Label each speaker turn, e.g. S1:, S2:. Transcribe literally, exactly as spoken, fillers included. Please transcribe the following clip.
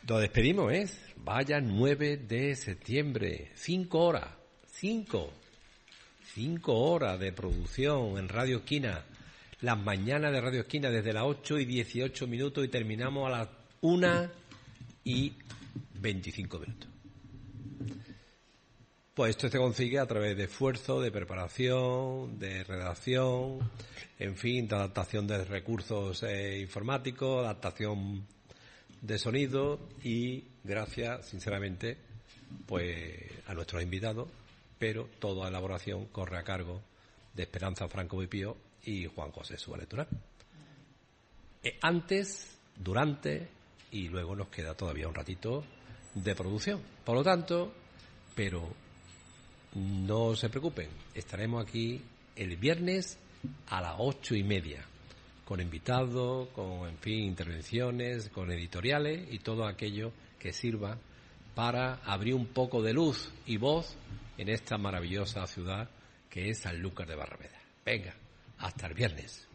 S1: Nos despedimos, ¿eh? Vaya nueve de septiembre, cinco horas, cinco, cinco horas de producción en Radio Esquina, las mañanas de Radio Esquina desde las ocho y dieciocho minutos y terminamos a las una y veinticinco minutos. Pues esto se consigue a través de esfuerzo, de preparación, de redacción, en fin, de adaptación de recursos eh, informáticos, adaptación de sonido y gracias, sinceramente, pues a nuestros invitados, pero toda elaboración corre a cargo de Esperanza Franco Bipío y Juan José Suárez Durán. Eh, antes, durante y luego nos queda todavía un ratito de producción. Por lo tanto, pero no se preocupen, estaremos aquí el viernes a las ocho y media. Con invitados, con, en fin, intervenciones, con editoriales y todo aquello que sirva para abrir un poco de luz y voz en esta maravillosa ciudad que es Sanlúcar de Barrameda. Venga, hasta el viernes.